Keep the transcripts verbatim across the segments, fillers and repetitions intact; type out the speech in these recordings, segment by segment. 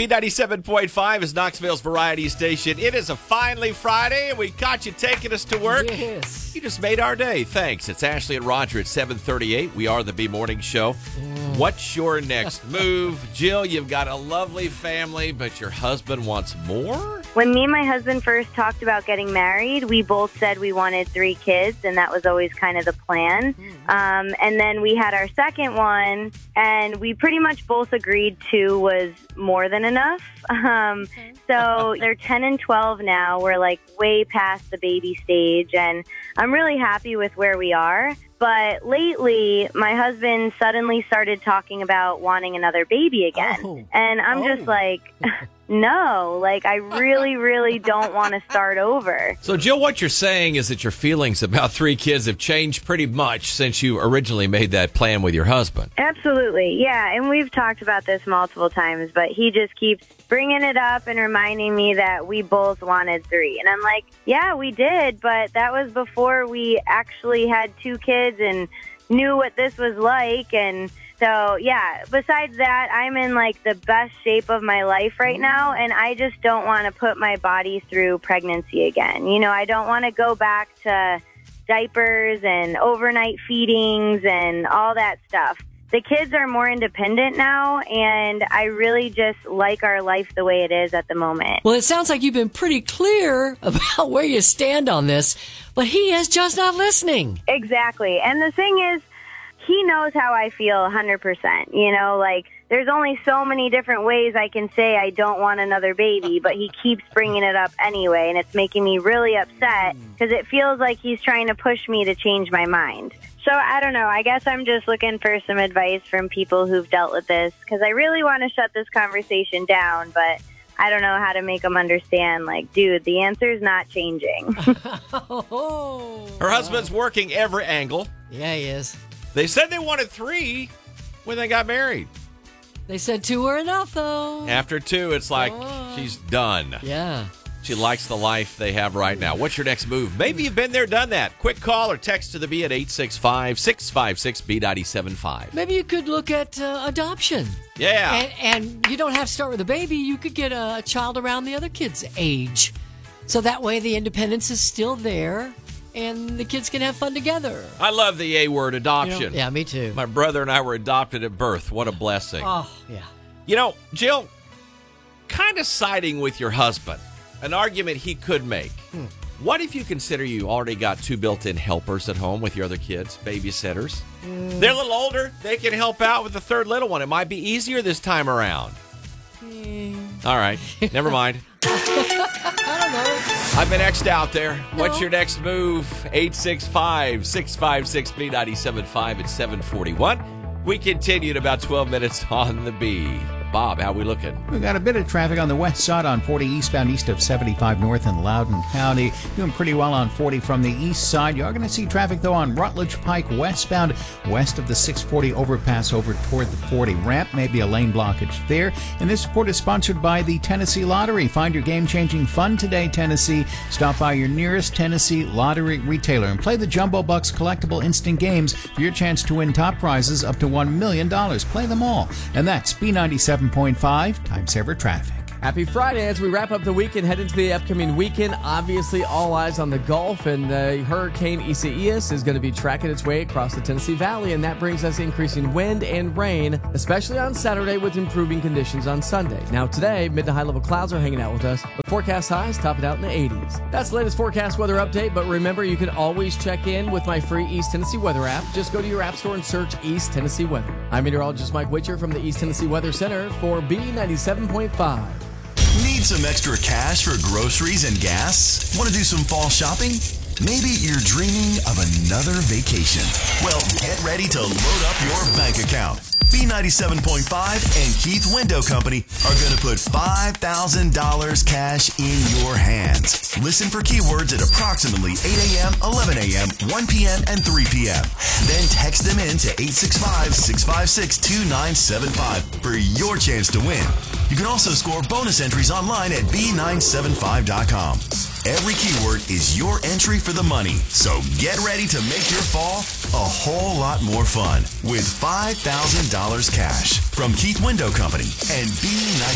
B ninety-seven point five is Knoxville's variety station. It is a finally Friday, and we caught you taking us to work. Yes. You just made our day. Thanks. It's Ashley and Roger at seven thirty-eight. We are the B Morning Show. Mm. What's your next move? Jill, you've got a lovely family, but your husband wants more? When me and my husband first talked about getting married, we both said we wanted three kids, and that was always kind of the plan. Um, and then we had our second one, and we pretty much both agreed two was more than enough. Um, so they're ten and twelve now. We're like way past the baby stage, and I'm really happy with where we are. But lately, my husband suddenly started talking about wanting another baby again. Oh. And I'm oh. just like, no, like I really, really don't want to start over. So, Jill, what you're saying is that your feelings about three kids have changed pretty much since you originally made that plan with your husband. Absolutely, yeah. And we've talked about this multiple times, but he just keeps bringing it up and reminding me that we both wanted three. And I'm like, yeah, we did, but that was before we actually had two kids and knew what this was like. And so, yeah, besides that, I'm in like the best shape of my life right now, and I just don't want to put my body through pregnancy again. You know, I don't want to go back to diapers and overnight feedings and all that stuff. The kids are more independent now, and I really just like our life the way it is at the moment. Well, it sounds like you've been pretty clear about where you stand on this, but he is just not listening. Exactly. And the thing is, he knows how I feel one hundred percent. You know, like, there's only so many different ways I can say I don't want another baby, but he keeps bringing it up anyway, and it's making me really upset because it feels like he's trying to push me to change my mind. So I don't know. I guess I'm just looking for some advice from people who've dealt with this because I really want to shut this conversation down, but I don't know how to make them understand, like, dude, the answer's not changing. Her husband's working every angle. Yeah, he is. They said they wanted three when they got married. They said two were enough, though. After two, it's like oh. she's done. Yeah. She likes the life they have right now. What's your next move? Maybe you've been there, done that. Quick call or text to the B at eight six five, six five six, B nine seven five. Maybe you could look at uh, adoption. Yeah. And, and you don't have to start with a baby. You could get a child around the other kid's age. So that way the independence is still there and the kids can have fun together. I love the A word, adoption. You know, yeah, me too. My brother and I were adopted at birth. What a blessing. Oh, yeah. You know, Jill, kind of siding with your husband. An argument he could make. Hmm. What if you consider you already got two built-in helpers at home with your other kids, babysitters? Mm. They're a little older. They can help out with the third little one. It might be easier this time around. Mm. All right. Never mind. I don't know. I've been X'd out there. No. What's your next move? eight six five, six five six, B nine seven five at seven forty-one. We continue in about twelve minutes on the B. Bob, how we looking? We've got a bit of traffic on the west side on forty eastbound east of seventy-five north in Loudoun County. Doing pretty well on forty from the east side. You are going to see traffic, though, on Rutledge Pike westbound west of the six forty overpass over toward the forty ramp. Maybe a lane blockage there. And this report is sponsored by the Tennessee Lottery. Find your game-changing fun today, Tennessee. Stop by your nearest Tennessee Lottery retailer and play the Jumbo Bucks collectible instant games for your chance to win top prizes up to one million dollars. Play them all. And that's B ninety-seven point five Time Saver Traffic. Happy Friday as we wrap up the week and head into the upcoming weekend. Obviously, all eyes on the Gulf, and the Hurricane Isaias is going to be tracking its way across the Tennessee Valley, and that brings us increasing wind and rain, especially on Saturday with improving conditions on Sunday. Now today, mid to high level clouds are hanging out with us, but forecast highs top it out in the eighties. That's the latest forecast weather update, but remember, you can always check in with my free East Tennessee Weather app. Just go to your app store and search East Tennessee Weather. I'm meteorologist Mike Witcher from the East Tennessee Weather Center for B ninety-seven point five. Need some extra cash for groceries and gas? Want to do some fall shopping? Maybe you're dreaming of another vacation. Well, get ready to load up your bank account. B ninety-seven point five and Keith Window Company are going to put five thousand dollars cash in your hands. Listen for keywords at approximately eight a.m., eleven a.m., one p.m., and three p.m. Then text them in to eight six five, six five six, two nine seven five for your chance to win. You can also score bonus entries online at B nine seven five dot com. Every keyword is your entry for the money, so get ready to make your fall a whole lot more fun with five thousand dollars cash from Keith Window Company and B ninety-seven.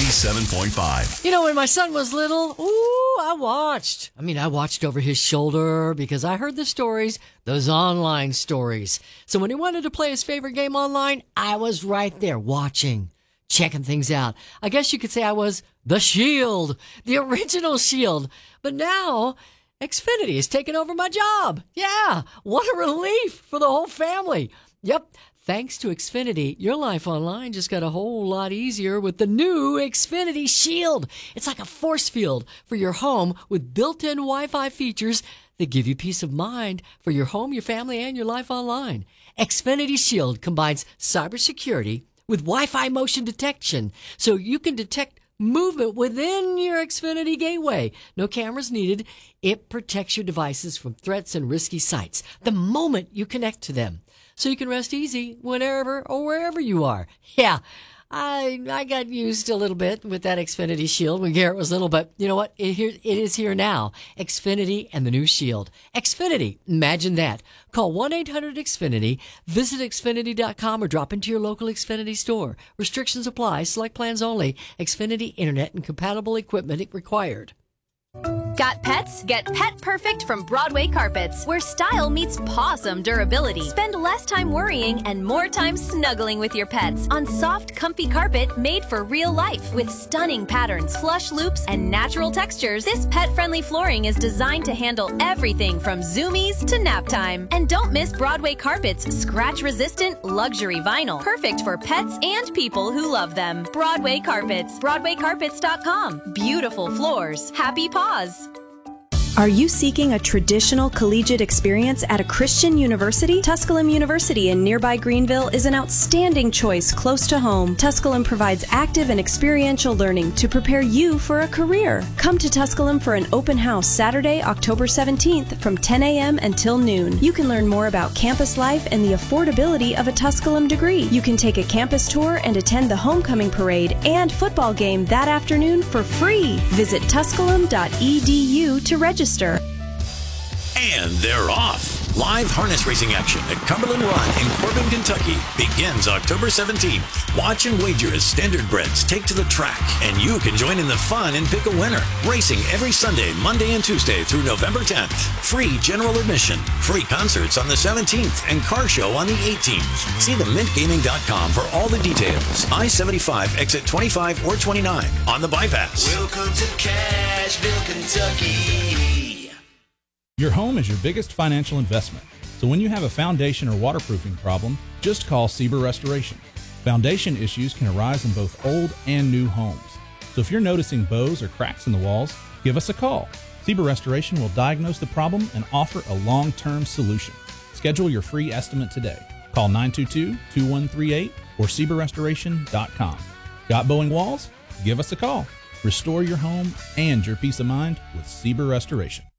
ninety-seven point five. You know, when my son was little, ooh, I watched. I mean, I watched over his shoulder because I heard the stories, those online stories. So when he wanted to play his favorite game online, I was right there watching, checking things out. I guess you could say I was the Shield, the original Shield. But now Xfinity has taken over my job. Yeah, what a relief for the whole family. Yep. Thanks to Xfinity, your life online just got a whole lot easier with the new Xfinity Shield. It's like a force field for your home with built-in Wi-Fi features that give you peace of mind for your home, your family, and your life online. Xfinity Shield combines cybersecurity with Wi-Fi motion detection, so you can detect movement within your Xfinity gateway. No cameras needed. It protects your devices from threats and risky sites the moment you connect to them, so you can rest easy whenever or wherever you are. Yeah, I I got used a little bit with that Xfinity Shield when Garrett was little, but you know what? It, here, it is here now. Xfinity and the new Shield. Xfinity, imagine that. Call one eight hundred X Finity, visit Xfinity dot com, or drop into your local Xfinity store. Restrictions apply. Select plans only. Xfinity Internet and compatible equipment required. Got pets? Get Pet Perfect from Broadway Carpets, where style meets pawsome durability. Spend less time worrying and more time snuggling with your pets on soft, comfy carpet made for real life. With stunning patterns, plush loops, and natural textures, this pet-friendly flooring is designed to handle everything from zoomies to nap time. And don't miss Broadway Carpets' scratch-resistant luxury vinyl, perfect for pets and people who love them. Broadway Carpets, Broadway Carpets dot com. Beautiful floors, happy paws. Are you seeking a traditional collegiate experience at a Christian university? Tusculum University in nearby Greenville is an outstanding choice close to home. Tusculum provides active and experiential learning to prepare you for a career. Come to Tusculum for an open house Saturday, October seventeenth from ten a.m. until noon. You can learn more about campus life and the affordability of a Tusculum degree. You can take a campus tour and attend the homecoming parade and football game that afternoon for free. Visit tusculum dot e d u to register. And they're off. Live harness racing action at Cumberland Run in Corbin, Kentucky begins October seventeenth. Watch and wager as standardbreds take to the track, and you can join in the fun and pick a winner. Racing every Sunday, Monday, and Tuesday through November tenth. Free general admission, free concerts on the seventeenth, and car show on the eighteenth. See the mint gaming dot com for all the details. I seventy-five, exit twenty-five or twenty-nine on the bypass. Welcome to Cashville, Kentucky. Your home is your biggest financial investment, so when you have a foundation or waterproofing problem, just call Sieber Restoration. Foundation issues can arise in both old and new homes, so if you're noticing bows or cracks in the walls, give us a call. Sieber Restoration will diagnose the problem and offer a long-term solution. Schedule your free estimate today. Call nine two two, two one three eight or Sieber Restoration dot com. Got bowing walls? Give us a call. Restore your home and your peace of mind with Sieber Restoration.